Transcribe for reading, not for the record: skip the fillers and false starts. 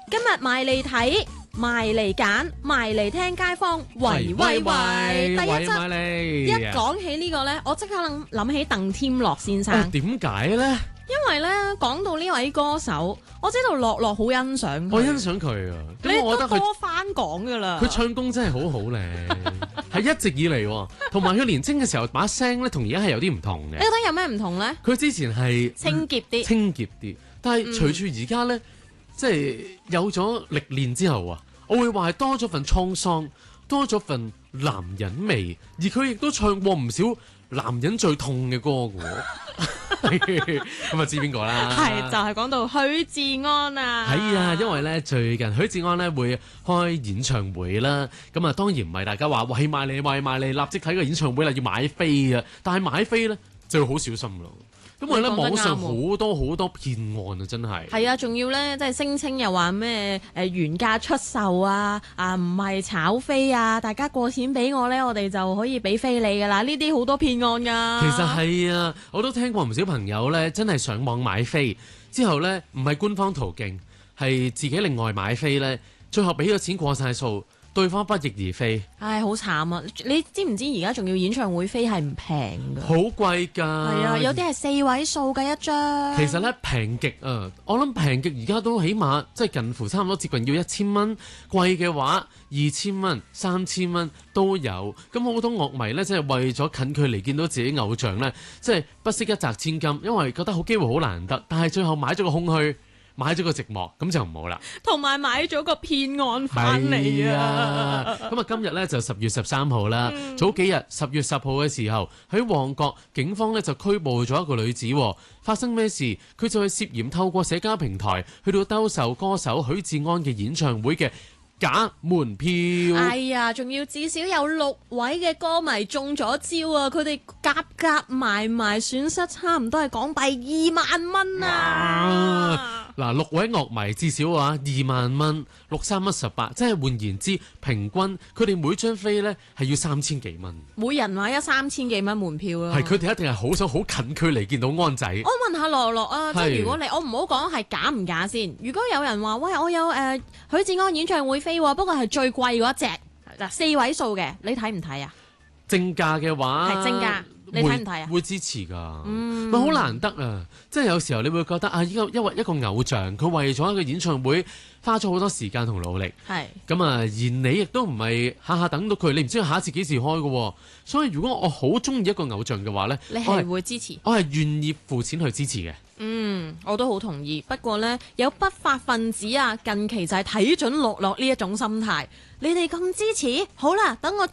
今日埋嚟睇，埋嚟揀，埋嚟聽街坊喂喂喂。第一則一講起呢個呢，我即刻諗起鄧添樂先生。 點解呢？ 因為呢，講到呢位歌手，我知道樂樂好欣賞佢。 我欣賞佢啊， 你我覺得都多番講噶啦。 佢唱功真係好好咧，係一直以嚟，同埋佢年青嘅時候把聲咧，同而家係有啲唔同嘅。 你覺得有咩唔同呢？ 佢之前係清潔啲， 但係隨住而家咧，即係有咗歷練之後啊，我會話係多咗份滄桑，多咗份男人味，而佢亦都唱過唔少男人最痛嘅歌嘅。咁啊，知邊個啦？ 係就係講到許志安啊！ 係啊，因為咧最近許志安咧會開演唱會啦。咁啊，當然唔係大家話喂買嚟，立即睇個演唱會啦，要買飛啊！但係買飛咧就要好小心咯。因為咧網上好多騙案啊，真係。係啊，仲要咧即係聲稱又話咩原價出售啊唔係炒飛啊，大家過錢俾我咧，我哋就可以俾飛你噶啦。呢啲好多騙案㗎。 其實係啊，我都聽過唔少朋友咧，真係上網買飛之後咧，唔係官方途徑，係自己另外買飛咧，最後俾咗錢過晒數。對方不翼而飛， 唉，好慘啊！你知唔知而家仲要演唱會飛係唔平㗎？ 好貴㗎。 係啊，有啲係4位數嘅一張。 其實咧平極啊，我諗平極而家都起碼即係近乎差唔多接近要1000蚊，貴嘅話2000蚊、3000蚊都有。咁好多樂迷咧，即係為咗近距離見到自己偶像咧，即係不惜一擲千金，因為覺得好機會好難得，但係最後買咗個空虛。買咗個寂寞，咁就唔好啦。 同埋買咗個騙案翻嚟啊！ 咁啊，今日咧就10月13號啦。早幾日10月10號嘅時候，喺旺角警方咧就拘捕咗一個女子。發生咩事？佢就係涉嫌透過社交平台去到兜售歌手許志安嘅演唱會嘅假門票。 哎呀，仲要至少有6位嘅歌迷中咗招啊！佢哋夾埋損失差唔多係港幣2萬蚊啊！ 嗱，6位樂迷至少2萬蚊，6、3、18，即係換言之，平均佢哋每張飛咧係要3000幾蚊， 每人買3000幾蚊門票咯。 係佢哋一定係好想好近距離見到安仔。 我問下樂樂啊，即係如果我唔好講係假唔假先。如果有人話喂，我有許志安演唱會飛，不過係最貴嗰一隻嗱4位數嘅，你睇唔睇啊？ 正價嘅話係正價。你睇唔睇啊？ 會支持㗎，咪好難得啊！即係有時候你會覺得啊，因為一個偶像，佢為咗一個演唱會花咗好多時間同努力， 係咁啊，而你亦都唔係下下等到佢，你唔知下一次幾時開嘅，所以如果我好中意一個偶像嘅話呢， 你係會支持？ 我係願意付錢去支持嘅。 我都好同意。不過呢，有不法分子啊，近期就係睇準樂樂呢一種心態，你哋咁支持，好啦，等我